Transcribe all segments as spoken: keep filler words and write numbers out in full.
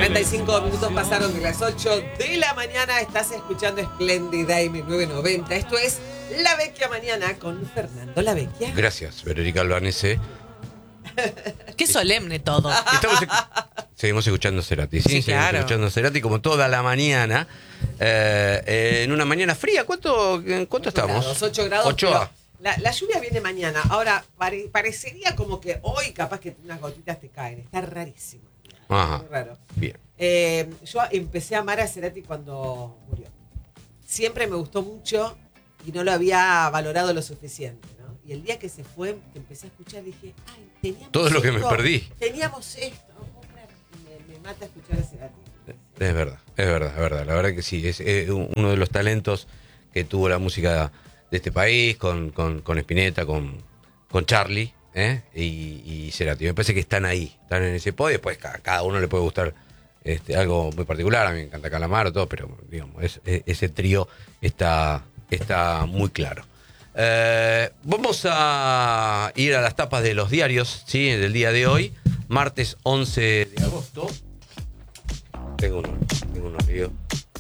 cuarenta y cinco minutos pasaron de las ocho de la mañana. Estás escuchando Espléndida M nueve noventa. Esto es La Vecchia Mañana con Fernando La Vecchia. Gracias, Verónica Albanese. Qué solemne todo. Estamos, seguimos escuchando Cerati. Sí, Sí, seguimos claro. escuchando Cerati como toda la mañana. Eh, en una mañana fría. ¿Cuánto, cuánto estamos? Grados, ocho grados. ocho pero A. La, la lluvia viene mañana. Ahora, pare- parecería como que hoy capaz que unas gotitas te caen. Está rarísimo. Ajá. Muy raro. Bien. Eh, yo empecé a amar a Cerati cuando murió. Siempre me gustó mucho y no lo había valorado lo suficiente, ¿no? Y el día que se fue, que empecé a escuchar, dije, ay, teníamos Todo lo que me esto, perdí. Teníamos esto. No puedo creer. Me, me mata escuchar a Cerati. Es verdad, es verdad, es verdad. La verdad que sí, es eh, uno de los talentos que tuvo la música de este país, con, con, con Spinetta, con, con Charlie, ¿eh? y, y Cerati. Me parece que están ahí, están en ese podio. Después cada, cada uno le puede gustar este, algo muy particular. A mí me encanta Calamaro, todo, pero digamos, es, es, ese trío está, está muy claro. Eh, vamos a ir a las tapas de los diarios, ¿sí? Del día de hoy, martes once de agosto. Tengo uno, tengo unos líos.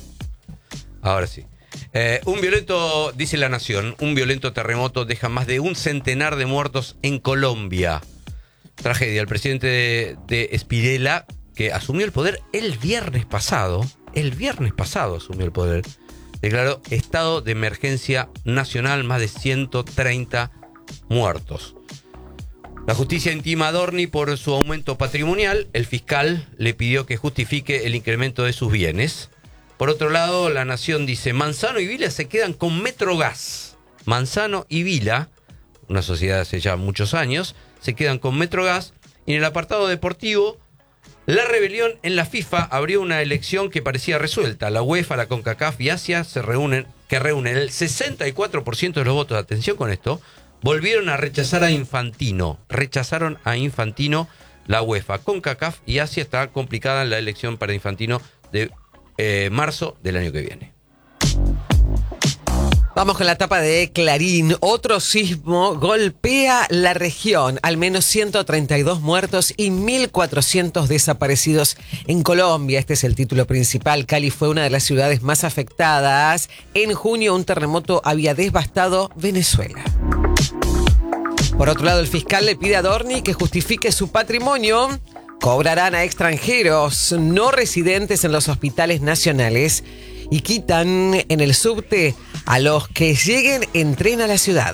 Ahora sí. Eh, un violento, dice La Nación, un violento terremoto deja más de un centenar de muertos en Colombia. Tragedia. El presidente de, de Spinetta, que asumió el poder el viernes pasado, el viernes pasado asumió el poder, declaró estado de emergencia nacional, más de ciento treinta muertos. La justicia intima a Adorni por su aumento patrimonial. El fiscal le pidió que justifique el incremento de sus bienes. Por otro lado, La Nación dice, Manzano y Vila se quedan con Metrogas. Manzano y Vila, una sociedad hace ya muchos años, se quedan con Metrogas. Y en el apartado deportivo, la rebelión en la FIFA abrió una elección que parecía resuelta. La UEFA, la CONCACAF y Asia se reúnen, que reúnen el sesenta y cuatro por ciento de los votos. Atención con esto. Volvieron a rechazar a Infantino. Rechazaron a Infantino la UEFA. CONCACAF y Asia está complicada la elección para Infantino de eh, marzo del año que viene. Vamos con la tapa de Clarín. Otro sismo golpea la región. Al menos ciento treinta y dos muertos y mil cuatrocientos desaparecidos en Colombia. Este es el título principal. Cali fue una de las ciudades más afectadas. En junio, un terremoto había devastado Venezuela. Por otro lado, el fiscal le pide a Adorni que justifique su patrimonio. Cobrarán a extranjeros no residentes en los hospitales nacionales y quitan en el subte a los que lleguen en tren a la ciudad.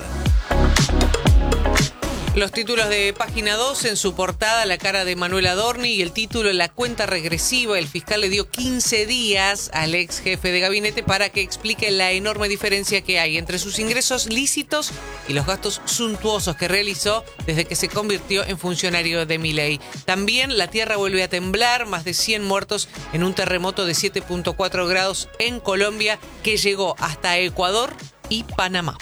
Los títulos de Página dos, en su portada la cara de Manuel Adorni y el título La cuenta regresiva. El fiscal le dio quince días al ex jefe de gabinete para que explique la enorme diferencia que hay entre sus ingresos lícitos y los gastos suntuosos que realizó desde que se convirtió en funcionario de Milei. También la tierra vuelve a temblar, más de cien muertos en un terremoto de siete punto cuatro grados en Colombia que llegó hasta Ecuador y Panamá.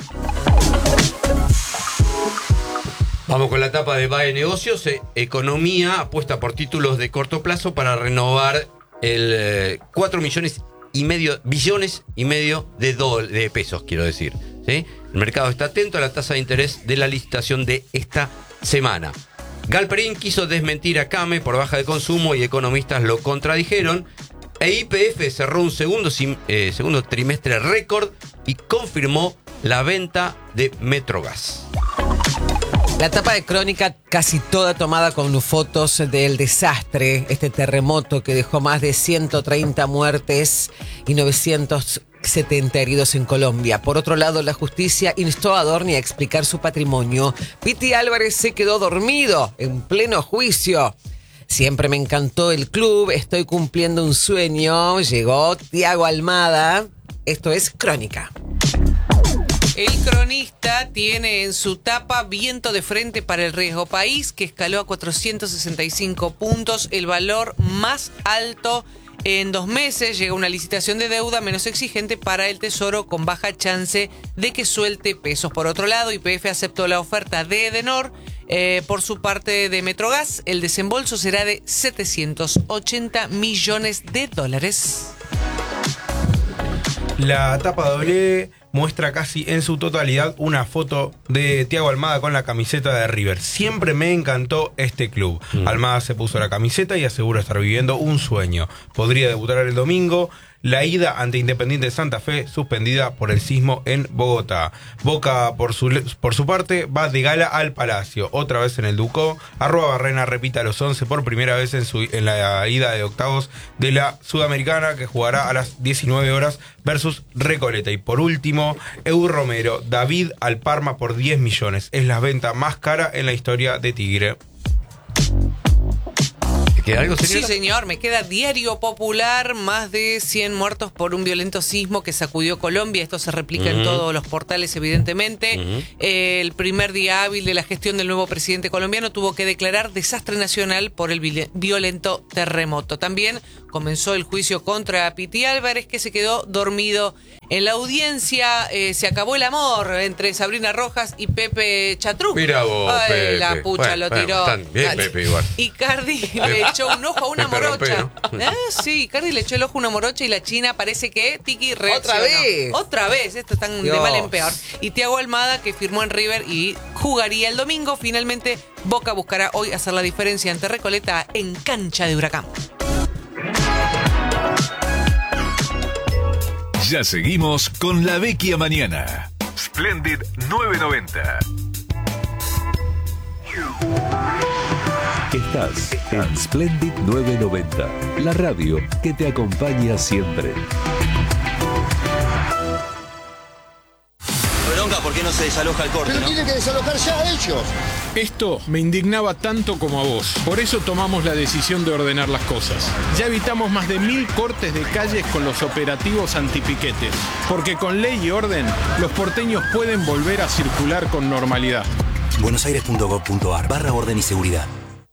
Vamos con la etapa de B A E Negocios. Eh, Economía apuesta por títulos de corto plazo para renovar el eh, cuatro millones y medio, billones y medio de, do, de pesos, quiero decir. ¿Sí? El mercado está atento a la tasa de interés de la licitación de esta semana. Galperín quiso desmentir a Came por baja de consumo y economistas lo contradijeron. E Y P F cerró un segundo, eh, segundo trimestre récord y confirmó la venta de Metrogas. La tapa de Crónica casi toda tomada con fotos del desastre, este terremoto que dejó más de ciento treinta muertes y novecientos setenta heridos en Colombia. Por otro lado, la justicia instó a Adorni a explicar su patrimonio. Piti Álvarez se quedó dormido en pleno juicio. Siempre me encantó el club, estoy cumpliendo un sueño. Llegó Tiago Almada. Esto es Crónica. El Cronista tiene en su tapa viento de frente para el riesgo país, que escaló a cuatrocientos sesenta y cinco puntos, el valor más alto en dos meses. Llega una licitación de deuda menos exigente para el Tesoro con baja chance de que suelte pesos. Por otro lado, Y P F aceptó la oferta de Edenor. Eh, por su parte de Metrogas, el desembolso será de setecientos ochenta millones de dólares. La tapa doble muestra casi en su totalidad una foto de Thiago Almada con la camiseta de River. Siempre me encantó este club. Mm. Almada se puso la camiseta y asegura estar viviendo un sueño. Podría debutar el domingo. La ida ante Independiente de Santa Fe, suspendida por el sismo en Bogotá. Boca, por su, por su parte, va de gala al Palacio, otra vez en el Ducó. Arroba Barrena repite a los once por primera vez en, su, en la ida de octavos de la Sudamericana, que jugará a las diecinueve horas versus Recoleta. Y por último, Eu Romero, David al Parma por diez millones. Es la venta más cara en la historia de Tigre. ¿Queda algo, Sí, señora? señor, me queda Diario Popular, más de cien muertos por un violento sismo que sacudió Colombia. Esto se replica uh-huh. en todos los portales, evidentemente. Uh-huh. Eh, el primer día hábil de la gestión del nuevo presidente colombiano tuvo que declarar desastre nacional por el violento terremoto. También comenzó el juicio contra Piti Álvarez, que se quedó dormido en la audiencia. Eh, se acabó el amor entre Sabrina Rojas y Pepe Chatruc. Mira vos, Ay, Pepe. La pucha bueno, lo bueno, tiró. Bien, Pepe, igual. Y Cardi le echó un ojo a una Pepe morocha. Rompe, ¿no? Ah, sí, Cardi le echó el ojo a una morocha y la China parece que Tiki reaccionó. ¿Otra vez? Otra vez, esto están Dios. de mal en peor. Y Thiago Almada, que firmó en River y jugaría el domingo. Finalmente, Boca buscará hoy hacer la diferencia ante Recoleta en cancha de Huracán. Ya seguimos con La Vecchia Mañana. Splendid nueve noventa. Estás en Splendid nueve noventa, la radio que te acompaña siempre. Bronca, ¿por qué no se desaloja el corte? Pero ¿no? tienen que desalojar ya ellos. Esto me indignaba tanto como a vos. Por eso tomamos la decisión de ordenar las cosas. Ya evitamos más de mil cortes de calles con los operativos antipiquetes. Porque con ley y orden, los porteños pueden volver a circular con normalidad. buenosaires.gov.ar barra orden y seguridad.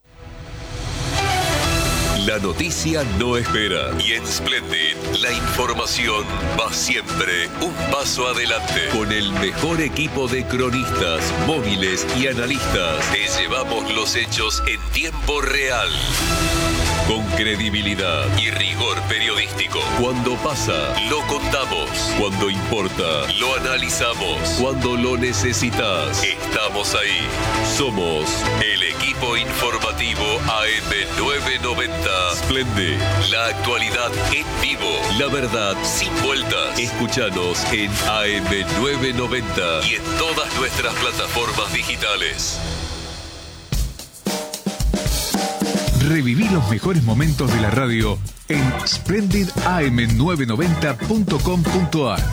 La noticia no espera. Y en Splendid, la información va siempre un paso adelante. Con el mejor equipo de cronistas, móviles y analistas, te llevamos los hechos en tiempo real. Con credibilidad y rigor periodístico. Cuando pasa, lo contamos. Cuando importa, lo analizamos. Cuando lo necesitas, estamos ahí. Somos el equipo informativo A M nueve noventa. Splendid, la actualidad en vivo. La verdad sin vueltas. Escúchanos en A M nueve noventa y en todas nuestras plataformas digitales. Reviví los mejores momentos de la radio en splendid a m nueve noventa punto com punto a r.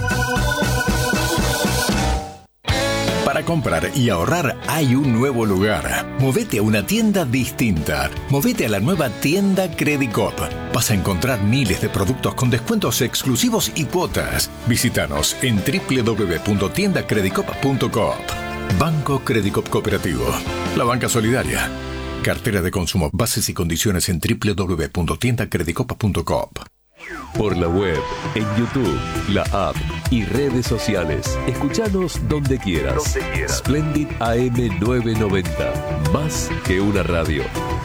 Para comprar y ahorrar hay un nuevo lugar. Movete a una tienda distinta. Movete a la nueva tienda Credicop. Vas a encontrar miles de productos con descuentos exclusivos y cuotas. Visítanos en w w w punto tienda credicop punto com. Banco Credicop Cooperativo. La banca solidaria. Cartera de consumo. Bases y condiciones en w w w punto tienda credicop punto com. Por la web, en YouTube, la app y redes sociales. Escuchanos donde quieras. Donde quieras. Splendid A M nueve noventa. Más que una radio.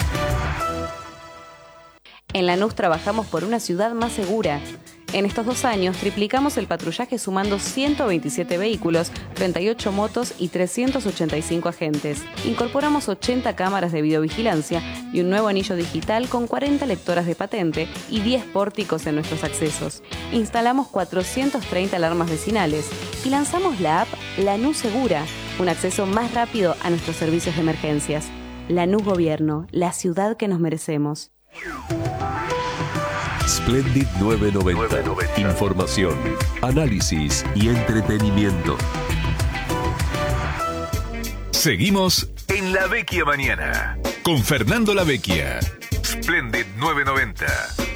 En Lanús trabajamos por una ciudad más segura. En estos dos años triplicamos el patrullaje sumando ciento veintisiete vehículos, treinta y ocho motos y trescientos ochenta y cinco agentes. Incorporamos ochenta cámaras de videovigilancia y un nuevo anillo digital con cuarenta lectoras de patente y diez pórticos en nuestros accesos. Instalamos cuatrocientas treinta alarmas vecinales y lanzamos la app Lanús Segura, un acceso más rápido a nuestros servicios de emergencias. Lanús Gobierno, la ciudad que nos merecemos. Splendid nueve noventa. Información, análisis y entretenimiento. Seguimos en La Vecchia Mañana con Fernando La Vecchia. Splendid nueve noventa.